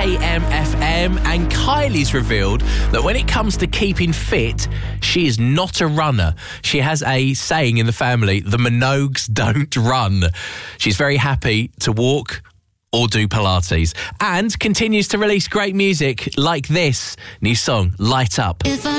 AM/FM, and Kylie's revealed that when it comes to keeping fit, she is not a runner. She has a saying in the family, the Minogues don't run. She's very happy to walk or do Pilates, and continues to release great music like this new song, Light Up.